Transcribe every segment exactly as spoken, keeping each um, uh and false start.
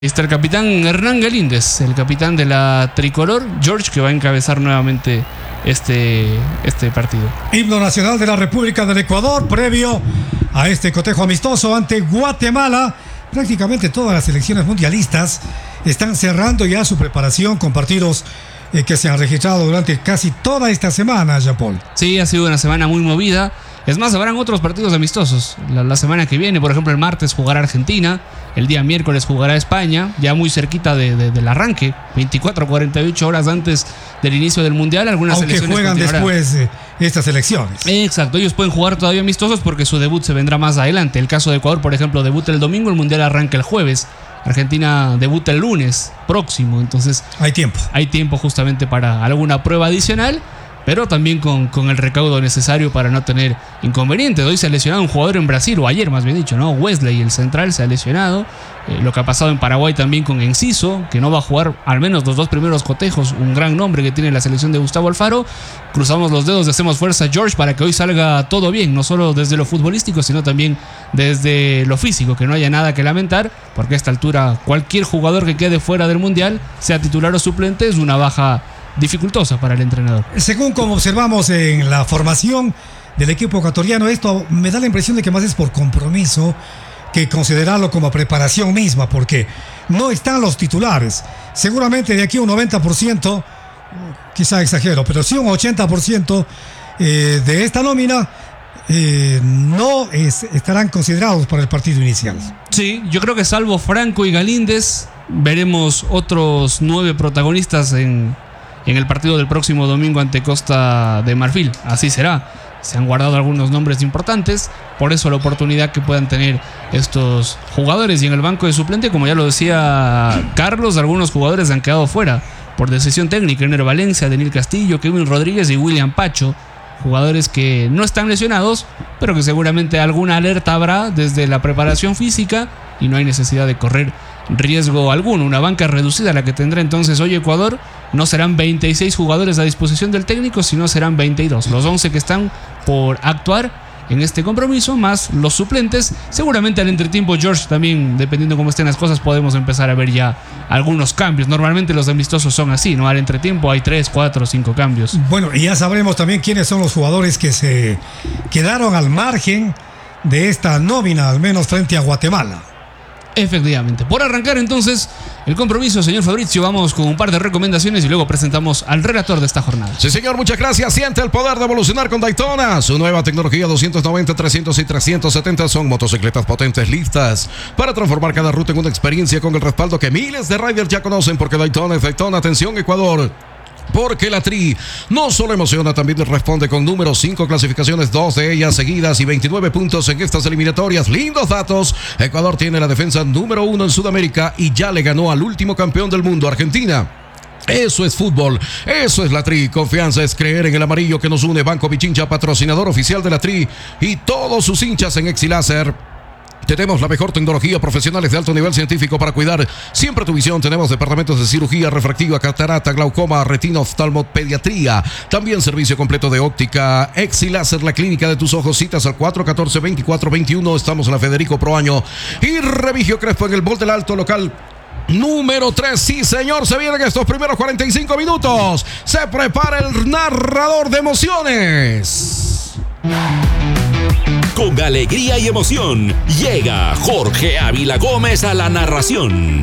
Está el capitán Hernán Galíndez, el capitán de la tricolor, George, que va a encabezar nuevamente este, este partido. Himno nacional de la República del Ecuador, previo a este cotejo amistoso ante Guatemala. Prácticamente todas las selecciones mundialistas están cerrando ya su preparación con partidos eh, que se han registrado durante casi toda esta semana, Jean-Paul. Sí, ha sido una semana muy movida. Es más, habrán otros partidos amistosos la, la semana que viene. Por ejemplo, el martes jugará Argentina, el día miércoles jugará España, ya muy cerquita de, de, del arranque, veinticuatro a cuarenta y ocho horas antes del inicio del Mundial. Algunas Aunque selecciones juegan después eh, estas elecciones. Exacto, ellos pueden jugar todavía amistosos porque su debut se vendrá más adelante. El caso de Ecuador, por ejemplo, debuta el domingo, el Mundial arranca el jueves. Argentina debuta el lunes próximo, entonces hay tiempo. Hay tiempo justamente para alguna prueba adicional, pero también con, con el recaudo necesario para no tener inconvenientes. Hoy se ha lesionado un jugador en Brasil, o ayer más bien dicho, ¿no? Wesley, el central, se ha lesionado. Eh, lo que ha pasado en Paraguay también con Enciso, que no va a jugar al menos los dos primeros cotejos, un gran nombre que tiene la selección de Gustavo Alfaro. Cruzamos los dedos y hacemos fuerza, George, para que hoy salga todo bien, no solo desde lo futbolístico, sino también desde lo físico, que no haya nada que lamentar, porque a esta altura cualquier jugador que quede fuera del Mundial, sea titular o suplente, es una baja dificultosa para el entrenador. Según como observamos en la formación del equipo ecuatoriano, esto me da la impresión de que más es por compromiso que considerarlo como preparación misma, porque no están los titulares. Seguramente de aquí un noventa por ciento, quizá exagero, pero sí un ochenta por ciento eh, de esta nómina eh, no es, estarán considerados para el partido inicial. Sí, yo creo que salvo Franco y Galíndez, veremos otros nueve protagonistas en en el partido del próximo domingo ante Costa de Marfil. Así será. Se han guardado algunos nombres importantes, por eso la oportunidad que puedan tener estos jugadores. Y en el banco de suplente, como ya lo decía Carlos, algunos jugadores han quedado fuera por decisión técnica. Ener Valencia, Daniel Castillo, Kevin Rodríguez y William Pacho. Jugadores que no están lesionados, pero que seguramente alguna alerta habrá desde la preparación física y no hay necesidad de correr riesgo alguno. Una banca reducida la que tendrá entonces hoy Ecuador. No serán veintiséis jugadores a disposición del técnico, sino serán veintidós. Los once que están por actuar en este compromiso, más los suplentes. Seguramente al entretiempo, George, también dependiendo cómo estén las cosas, podemos empezar a ver ya algunos cambios. Normalmente los amistosos son así, ¿no? Al entretiempo hay tres, cuatro, cinco cambios. Bueno, y ya sabremos también quiénes son los jugadores que se quedaron al margen de esta nómina, al menos frente a Guatemala. Efectivamente. Por arrancar entonces el compromiso, señor Fabricio, vamos con un par de recomendaciones y luego presentamos al relator de esta jornada. Sí, señor, muchas gracias. Siente el poder de evolucionar con Daytona. Su nueva tecnología doscientos noventa, trescientos y trescientos setenta son motocicletas potentes listas para transformar cada ruta en una experiencia con el respaldo que miles de riders ya conocen, porque Daytona es Daytona. Atención, Ecuador. Porque la Tri no solo emociona, también responde con números, cinco clasificaciones, dos de ellas seguidas y veintinueve puntos en estas eliminatorias. Lindos datos. Ecuador tiene la defensa número uno en Sudamérica y ya le ganó al último campeón del mundo, Argentina. Eso es fútbol, eso es la Tri. Confianza es creer en el amarillo que nos une. Banco Pichincha, patrocinador oficial de la Tri y todos sus hinchas en Exiláser. Tenemos la mejor tecnología, profesionales de alto nivel científico para cuidar siempre tu visión. Tenemos departamentos de cirugía refractiva, catarata, glaucoma, retina, oftalmopediatría. También servicio completo de óptica. Exiláser, la clínica de tus ojos. Citas al cuatro uno cuatro, veinticuatro veintiuno. Estamos en la Federico Proaño y Remigio Crespo en el Bol del Alto, local número tres. Sí, señor, se vienen estos primeros cuarenta y cinco minutos. Se prepara el narrador de emociones. Con alegría y emoción, llega Jorge Ávila Gómez a la narración.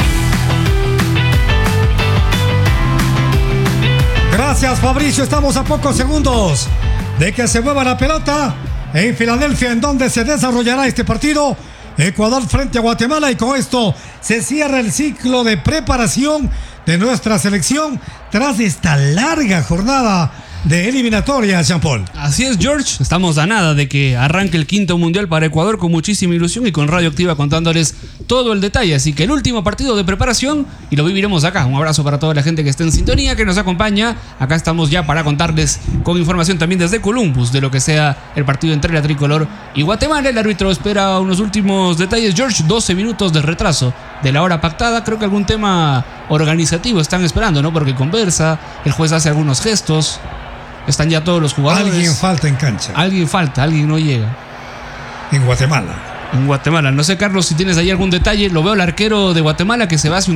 Gracias, Fabricio. Estamos a pocos segundos de que se mueva la pelota en Filadelfia, en donde se desarrollará este partido. Ecuador frente a Guatemala, y con esto se cierra el ciclo de preparación de nuestra selección tras esta larga jornada de eliminatoria, Jean-Paul. Así es, George. Estamos a nada de que arranque el quinto mundial para Ecuador, con muchísima ilusión y con Radio Activa contándoles todo el detalle. Así que el último partido de preparación y lo viviremos acá. Un abrazo para toda la gente que está en sintonía, que nos acompaña. Acá estamos ya para contarles con información también desde Columbus de lo que sea el partido entre la tricolor y Guatemala. El árbitro espera unos últimos detalles, George. doce minutos de retraso de la hora pactada. Creo que algún tema organizativo están esperando, ¿no? Porque conversa, el juez hace algunos gestos. Están ya todos los jugadores. Alguien falta en cancha. Alguien falta, alguien no llega. En Guatemala. En Guatemala. No sé, Carlos, si tienes ahí algún detalle. Lo veo al arquero de Guatemala que se va hace un